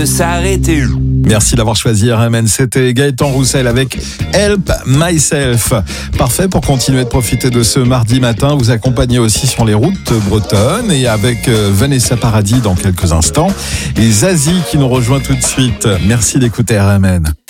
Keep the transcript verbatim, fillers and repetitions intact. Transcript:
peut s'arrêter. Merci d'avoir choisi R M N. C'était Gaëtan Roussel avec Help Myself. Parfait pour continuer de profiter de ce mardi matin. Vous accompagnez aussi sur les routes bretonnes et avec Vanessa Paradis dans quelques instants. Et Zazie qui nous rejoint tout de suite. Merci d'écouter R M N.